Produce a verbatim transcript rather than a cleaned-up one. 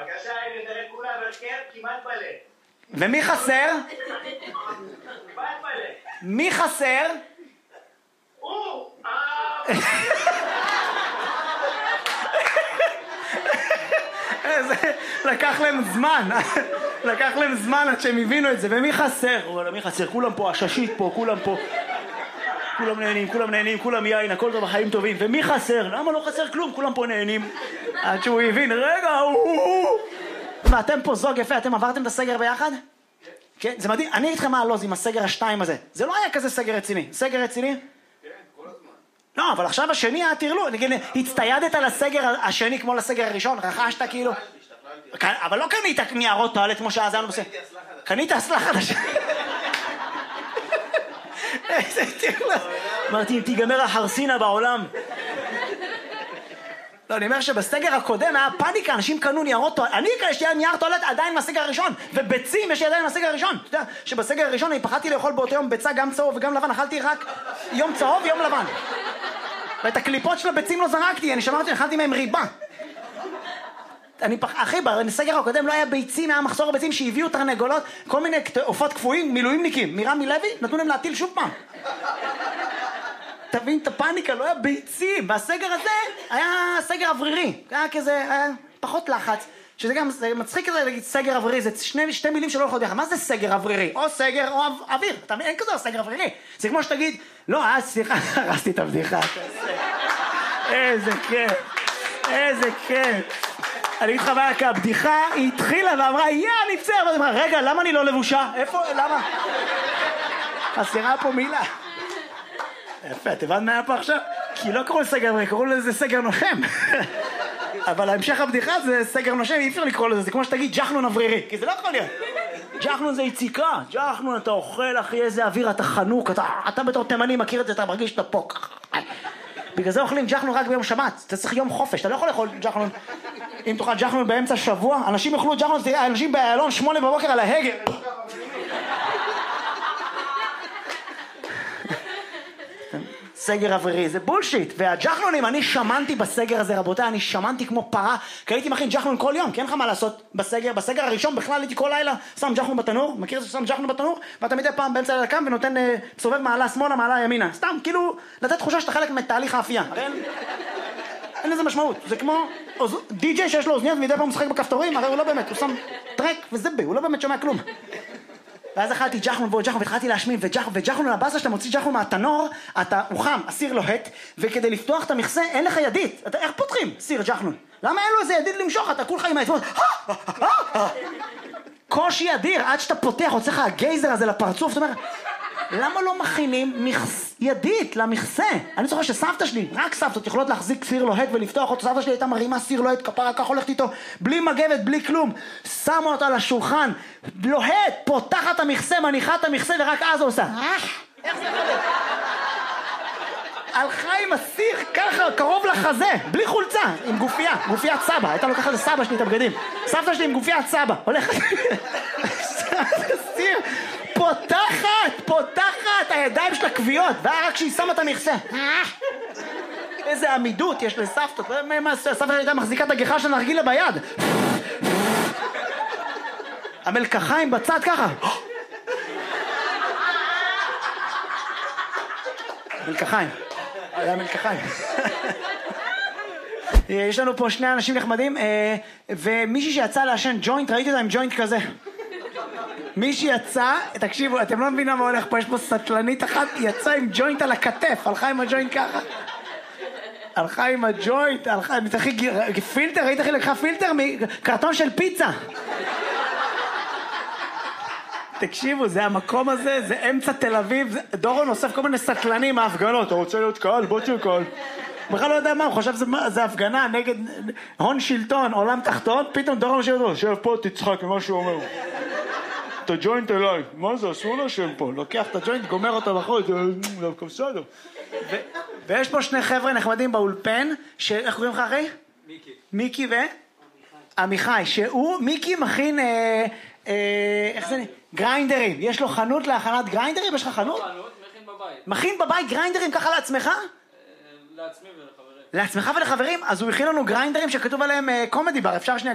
בבקשה, אני נתראה כולה ברכב כמעט מלא. ומי חסר? כמעט מלא. מי חסר? הוא! זה לקח להם זמן, לקח להם זמן עד שהם הבינו את זה. ומי חסר? וואלה, מי חסר? כולם פה, הששית פה, כולם פה. כולם נהנים, כולם נהנים, כולם יין, הכל טוב, החיים טובים. ומי חסר? למה לא חסר כלום? כולם פה נהנים. עד שהוא הבין, רגע, הוא... ואתם פה זוג יפה, אתם עברתם את הסגר ביחד? כן, זה מדהים. אני אגיד לכם מה הלוז עם הסגר השתיים הזה. זה לא היה כזה סגר רציני. סגר רציני? כן, כל הזמן. לא, אבל עכשיו השני היה תרלו. נגיד, הצטיידת על הסגר השני כמו לסגר הראשון, רכשת כאילו... אבל לא קנית ניירות טואלט כמו שאז היינו בסגר. קנית אסלה חדשה. איזה תרלו. אמרתי, אם תיגמר החרסינה בעולם. לא, אני אומר שבסגר הקודם היה פאניקה, אנשים קנו ניירות טואלט, אני יש לי נייר טואלט עדיין מהסגר הראשון, וביצים יש לי עדיין מהסגר הראשון. אתה יודע שבסגר הראשון אני פחדתי לאכול באותו יום ביצה גם צהוב וגם לבן, אכלתי רק יום צהוב יום לבן. ואת הקליפות של הביצים לא זרקתי, אני שמרתי, אכלתי מהם ריבה. אני פח... אחי, בסגר הקודם לא היה ביצים, היה מחסור הביצים שהביאו תרנגולות, כל מיני עופות קפואים, מילואימניקים, מרמי לוי, נתנו להם להטיל שוב פעם. תבין את הפאניקה, לא היה ביצים. והסגר הזה היה סגר אוורירי. היה כזה, היה פחות לחץ. שזה גם, זה מצחיק כזה להגיד סגר אוורירי. זה שני, שתי מילים שלא יכולות ביחד. מה זה סגר אוורירי? או סגר או אוויר. אתה מבין? אין כזה סגר אוורירי. זה כמו שתגיד, לא, אה, סליחה, הרסתי את הבדיחה. איזה כיף. איזה כיף. אני אגיד לך מה, כי הבדיחה היא התחילה ואמרה, יא, אני פצר. ואני אמרה, רגע, למה אני לא לבושה? איפה, למה? חסרה פה מילה. יפה, את הבנת מה היה פה עכשיו? כי לא קראו לסגר אוורירי, קראו לזה סגר נושם. אבל ההמשך הבדיחה זה סגר נושם, אי אפשר לקרוא לזה, זה כמו שתגיד ג'חנון אוורירי, כי זה לא יכול להיות. ג'חנון זה יציקה, ג'חנון אתה אוכל אחי איזה אוויר, אתה חנוק, אתה, אתה בתור תימני מכיר את זה, אתה מרגיש שאתה פה. בגלל זה אוכלים ג'חנון רק ביום שבת, אתה צריך יום חופש, אתה לא יכול לאכול ג'חנון. אם תאכל ג'חנון באמצע שבוע, אנשים יאכלו ג'חנון, אנשים באלון שמונה בבוקר על ההגה. סגר אוורירי, זה בולשיט. והג'חנונים, אני שמנתי בסגר הזה, רבותיי, אני שמנתי כמו פרה, כי הייתי מכין ג'חנון כל יום, כי אין לך מה לעשות בסגר. בסגר הראשון בכלל הייתי כל לילה שם ג'חנון בתנור, מכיר את זה ששם ג'חנון בתנור, ואתה מדי פעם באמצע לילה קם ונותן סובב מעלה שמאלה, מעלה ימינה. סתם, כאילו, לתת תחושה שאתה חלק מתהליך האפייה. אין, אין לזה משמעות. זה כמו די-ג'יי שיש לו אוזניות ומדי פעם משחק בכפתורים, הרי הוא לא באמת, הוא שם טרק וזבה, הוא לא באמת שומע כלום. ואז אכלתי ג'חנון ועוד ג'חנון והתחלתי להשמין, וג'חנון הבאסה שאתה מוציא ג'חנון מהתנור, אתה, הוא חם, הסיר לוהט, וכדי לפתוח את המכסה אין לך ידית. אתה, איך פותחים סיר ג'חנון? למה אין לו איזה ידית למשוך? אתה כולך עם העצמות, קושי אדיר, עד שאתה פותח, הוצא לך הגייזר הזה לפרצוף, זאת אומרת, למה לא מכינים ידית למכסה? אני זוכר שסבתא שלי, רק סבתות יכולות להחזיק סיר לוהט ולפתוח אותו, סבתא שלי הייתה מרימה סיר לוהט, כפרה כך הולכת איתו, בלי מגבת, בלי כלום, שמה אותו על השולחן, לוהט, פותחת את המכסה, מניחה את המכסה ורק אז הוא עושה. איך זה יכול להיות? הלכה עם הסיר ככה, קרוב לחזה, בלי חולצה, עם גופייה, גופיית סבא, הייתה לוקחת לסבא שלי את הבגדים, סבתא שלי עם גופיית סבא, הולכת, סיר, פותחת, פותחת, הידיים שלה קביעות, והיה רק כשהיא שמה את המכסה. איזה עמידות יש לסבתות, סבתא שלי הייתה מחזיקה את הגיחה של נרגילה ביד. המלקחיים בצד ככה. מלקחיים. היה מלקחיים. יש לנו פה שני אנשים נחמדים, ומישהי שיצא לעשן ג'וינט, ראיתי אותה עם ג'וינט כזה. מישהי יצא, תקשיבו, אתם לא מבינים מה הולך פה, יש פה סטלנית אחת, יצא עם ג'וינט על הכתף, הלכה עם הג'וינט ככה. הלכה עם הג'וינט, הלכה, מתחיל פילטר, ראית איך היא לקחה פילטר מקרטון של פיצה. תקשיבו, זה המקום הזה, זה אמצע תל אביב, דורון אוסף כל מיני סטלנים מההפגנות, אתה רוצה להיות קהל? בוא תהיה קהל. בכלל לא יודע מה, הוא חושב שזה הפגנה נגד הון שלטון, עולם תחתון, פתאום דורון משהו אותו, שב פה תצחק ממה שהוא אומר. את הג'וינט אליי, מה זה, אסור לשם פה, לוקח את הג'וינט, גומר אותה בחוד, זה דווקא בסדר. ויש פה שני חבר'ה נחמדים באולפן, איך קוראים לך אחי? מיקי. מיקי ו? עמיחי, שהוא, מיקי מכין, איך זה, גריינדרים, יש לו חנות להכנת גריינדרים, יש לך חנות? חנות, מכין בבית. מכין בבית גריינדרים ככה לעצמך? לעצמי ולחברים. לעצמך ולחברים? אז הוא הכין לנו גריינדרים שכתוב עליהם קומדי בר, אפשר שנייה